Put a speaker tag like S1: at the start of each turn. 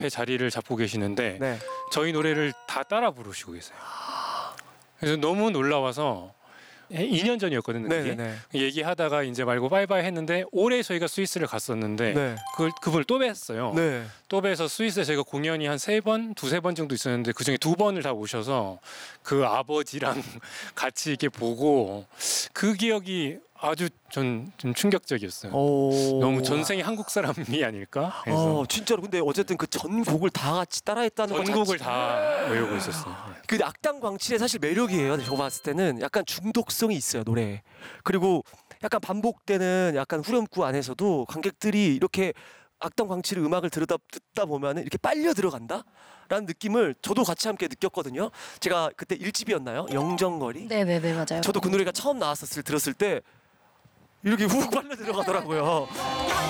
S1: 앞에 자리를 잡고 계시는데
S2: 네.
S1: 저희 노래를 다 따라 부르시고 계세요. 그래서 너무 놀라워서 2년 전이었거든요. 그게.
S2: 네네네.
S1: 얘기하다가 이제 말고 바이바이 했는데 올해 저희가 스위스를 갔었는데
S2: 네.
S1: 그분을 또 뵀어요.
S2: 네.
S1: 또 뵈서 스위스에 저희가 공연이 한 3번, 2-3번 정도 있었는데 그중에 2번을 다 오셔서 그 아버지랑 같이 이렇게 보고 그 기억이 아주 전 좀 충격적이었어요. 너무 전생이 한국 사람이 아닐까 해서
S2: 진짜로. 근데 어쨌든 그 전곡을 다 같이 따라했다는 것
S1: 전곡을
S2: 자체.
S1: 다 외우고 있었어요.
S2: 그 악당 광칠의 사실 매력이에요. 제가 봤을 때는 약간 중독성이 있어요, 노래에. 그리고 약간 반복되는 약간 후렴구 안에서도 관객들이 이렇게 악당 광칠의 음악을 듣다 보면은 이렇게 빨려 들어간다라는 느낌을 저도 같이 함께 느꼈거든요. 제가 그때 1집이었나요? 영정거리?
S3: 네네네 맞아요.
S2: 저도 그 노래가 처음 나왔었을 들었을 때 이렇게 훅 빨려 들어가더라고요.